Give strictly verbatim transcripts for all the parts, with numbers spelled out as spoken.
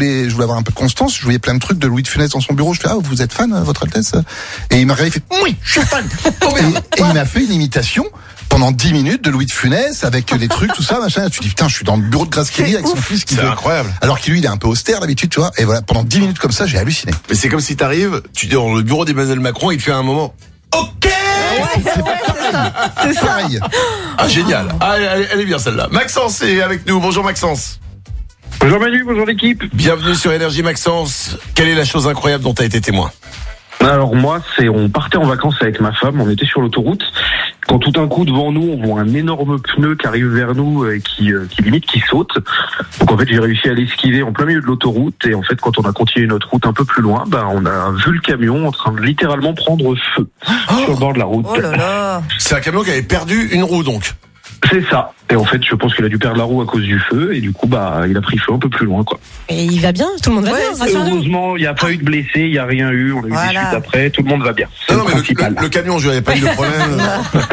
voulais, je voulais avoir un peu de constance. Je voyais plein de trucs de Louis de Funès dans son bureau. Je fais, ah, vous êtes fan, votre Altesse? Et il m'a regardé, il fait, oui, je suis fan. et, et il m'a fait une imitation pendant dix minutes de Louis de Funès avec les trucs, tout ça, machin. Tu dis, putain, je suis dans le bureau de Grace Kelly avec son fils qui C'est veut... incroyable. Alors que lui, il est un peu austère d'habitude, tu vois. Et voilà, pendant dix minutes comme ça, j'ai halluciné. Mais c'est comme si t'arrives, tu dis dans le bureau d'Emmanuel Macron, il te fait un moment. Ok. Ouais, c'est ça. C'est ça. Pareil. Ah génial. Ah, elle, elle est bien celle-là. Maxence est avec nous. Bonjour Maxence. Bonjour Manu, bonjour l'équipe. Bienvenue sur Énergie Maxence. Quelle est la chose incroyable dont tu as été témoin? Alors moi, c'est on partait en vacances avec ma femme, on était sur l'autoroute. Quand tout d'un coup devant nous, on voit un énorme pneu qui arrive vers nous et qui, euh, qui limite qui saute. Donc en fait, j'ai réussi à l'esquiver en plein milieu de l'autoroute. Et en fait, quand on a continué notre route un peu plus loin, bah on a vu le camion en train de littéralement prendre feu oh sur le bord de la route. Oh là là. C'est un camion qui avait perdu une roue donc. C'est ça. Et en fait, je pense qu'il a dû perdre la roue à cause du feu. Et du coup, bah il a pris feu un peu plus loin, quoi. Et il va bien, tout le monde va Ouais, bien. rassure-nous. Heureusement, il n'y a pas eu de blessés, il n'y a rien eu. On a eu Voilà. des suites après, tout le monde va bien. C'est Non, non, le mais le, principal. le- le camion, je n'avais pas eu de problème.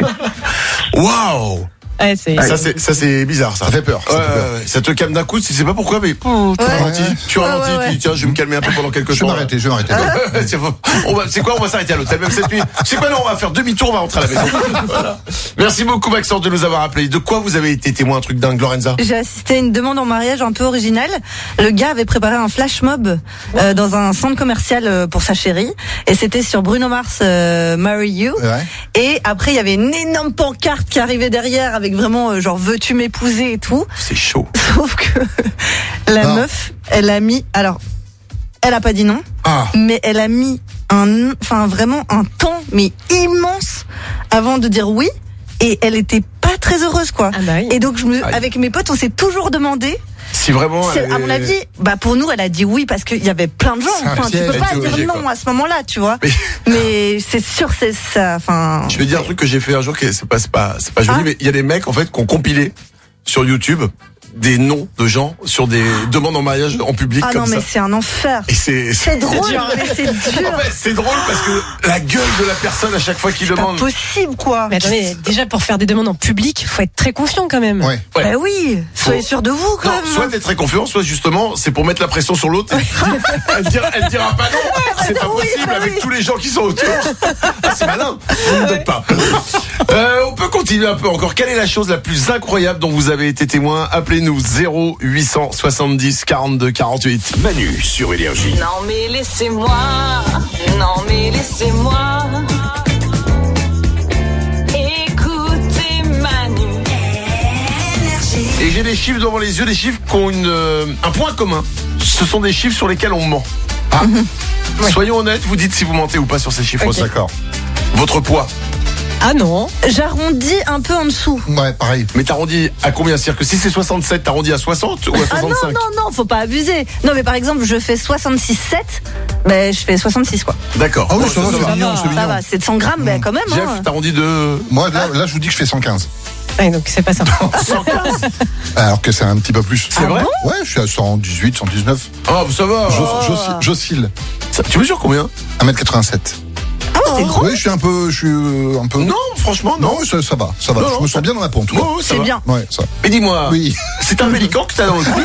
Waouh. Ouais, c'est... Ça c'est ça c'est bizarre ça. Ça fait peur. Ça Ouais, fait peur. ouais, ouais. Ça te calme d'un coup, tu sais pas pourquoi, mais oh, tu Ouais. ralentis, tu Ouais, ralentis, ouais, ouais. tu dis tiens, je vais me calmer un peu pendant quelques Je vais temps. m'arrêter, je vais m'arrêter. c'est, on va, c'est quoi, on va s'arrêter à l'autre. Même cette nuit. C'est quoi, non, on va faire demi-tour, on va rentrer à la maison. Voilà. Merci beaucoup Maxence de nous avoir appelé. De quoi vous avez été témoin, un truc dingue, Lorenza? J'ai assisté à une demande en mariage un peu originale. Le gars avait préparé un flash mob euh, dans un centre commercial euh, pour sa chérie. Et c'était sur Bruno Mars, euh, Marry You. Ouais. Et après, il y avait une énorme pancarte qui arrivait derrière avec vraiment euh, genre veux-tu m'épouser et tout. C'est chaud. Sauf que la Non. meuf, elle a mis... Alors, elle a pas dit non, Ah. mais elle a mis un, enfin vraiment un temps, mais immense, avant de dire oui. Et elle était pas très heureuse, quoi. Ah bah oui. Et donc, je me, Aïe. avec mes potes, on s'est toujours demandé. Si vraiment. C'est- elle à mon avait- avis, bah pour nous, elle a dit oui parce qu'il y avait plein de gens. C'est un Enfin, tu piège, peux pas elle était dire obligée, non quoi. à ce moment-là, tu vois. Mais- Mais c'est sûr, c'est ça. Enfin. Je vais dire un truc que j'ai fait un jour qui c'est pas c'est pas c'est pas joli, Ah. mais il y a des mecs en fait qui ont compilé sur YouTube des noms de gens sur des demandes en mariage en public Ah comme non, ça. mais c'est un enfer. Et c'est C'est drôle, dur. mais c'est En dur. fait, c'est drôle parce que la gueule de la personne à chaque fois qu'il Pas demande. possible, quoi. Mais attendez, déjà pour faire des demandes en public, faut être très confiant quand même. Ouais. Ouais. Bah oui, soyez Faut- sûr de vous, quand Non, même. soit t'es très confiant, soit justement c'est pour mettre la pression sur l'autre. elle, dira, elle dira pas non, c'est pas Oui, possible bah avec oui. tous les gens qui sont autour. Ah, c'est malin, ne me donne pas. Euh, on peut continuer un peu encore. Quelle est la chose la plus incroyable dont vous avez été témoin? Appelez-nous zéro huit cent soixante-dix quarante-deux quarante-huit. Manu sur Énergie. Non mais laissez-moi, non mais laissez-moi écouter Manu. Et j'ai des chiffres devant les yeux, des chiffres qui ont une, euh, un point commun. Ce sont des chiffres sur lesquels on ment. Ah. Soyons honnêtes, vous dites si vous mentez ou pas sur ces chiffres. Ok. D'accord. Votre poids. Ah non. J'arrondis un peu en dessous. Ouais, pareil. Mais t'arrondis à combien? C'est-à-dire que si c'est soixante-sept, t'arrondis à soixante ou à Ah non, soixante-cinq? non, non, faut pas abuser. Non, mais par exemple, je fais soixante-six virgule sept, ben je fais soixante-six, quoi. D'accord. Ah oui, Bon, ça va, c'est va. mignon, c'est Ça mignon. va, c'est de cent grammes, ben quand même. Jeff, Hein. t'arrondis de... Moi, là, là, je vous dis que je fais cent quinze. Ouais, donc c'est pas ça. cent quinze. Alors que c'est un petit peu plus. C'est vrai? Ouais, je suis à cent dix-huit, cent dix-neuf. Ah, ça va. J'os- j'oscille- J'oscille. Ça- Tu mesures combien? un mètre quatre-vingt-sept. Ah, t'es gros. Oui, je suis un peu, je suis euh, un peu. Non, franchement, non. Non, ça, ça va, ça va. Non, je non, me ça- sens bien dans la pompe. Oh, ça C'est va. bien. Ouais, ça. Mais dis-moi, Oui. c'est un pélican que t'as dans le cou?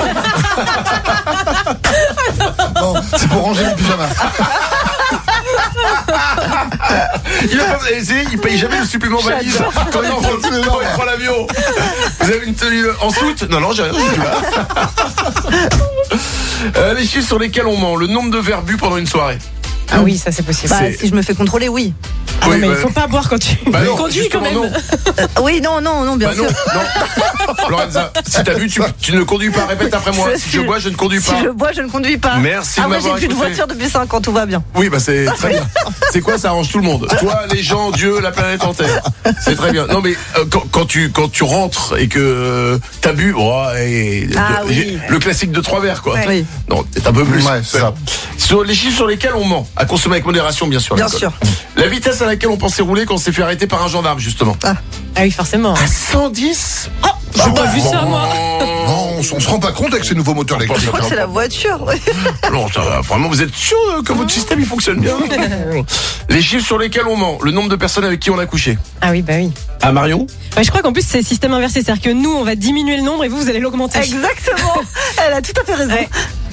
Non, c'est pour ranger les pyjamas. Il, a pas, c'est- il paye jamais le supplément valise quand il prend, quand il prend l'avion. Vous avez une tenue en soute? Non, non, j'ai rien du tout là. Euh, les chiffres sur lesquels on ment, le nombre de verres bu pendant une soirée. Ah oui, ça c'est possible. Bah, c'est- si je me fais contrôler, oui. Ah Oui, non, mais bah- il faut pas boire quand tu Bah non, conduis quand justement, même. non. Euh, oui, non, non, non, bien Bah non, sûr. non. Lorenza, si t'as bu, tu, tu ne conduis pas. Répète après moi. Je Si suis- je bois, je ne conduis Si pas. je bois, je ne conduis pas. Merci Ah, de moi, j'ai m'avoir plus de écouté. voiture depuis cinq ans, tout va bien. Oui, bah c'est très bien. C'est quoi, ça arrange tout le monde. Toi, les gens, Dieu, la planète entière. C'est très bien. Non, mais euh, quand, quand tu quand tu rentres et que euh, t'as bu, oh, et, Ah de- oui. le classique de trois verres, quoi. Oui. Non, peut-être un peu plus. Ouais, c'est ça. Sur les chiffres sur lesquels on ment, à consommer avec modération, bien sûr. Bien l'alcool. sûr. La vitesse à laquelle on pensait rouler quand on s'est fait arrêter par un gendarme, justement. Ah oui, forcément. À cent dix. Oh, J'ai pas vu ça, moi. Non, on, s- on se rend pas compte avec ces nouveaux moteurs électriques. Je crois que c'est la voiture. ouais. Non, ça va. Vraiment, vous êtes sûr euh, que votre système il fonctionne bien? Les chiffres sur lesquels on ment, le nombre de personnes avec qui on a couché. Ah oui, bah oui. Ah, Marion? Ouais, je crois qu'en plus c'est système inversé, c'est-à-dire que nous on va diminuer le nombre et vous vous allez l'augmenter. Exactement. Elle a tout à fait raison. Ouais.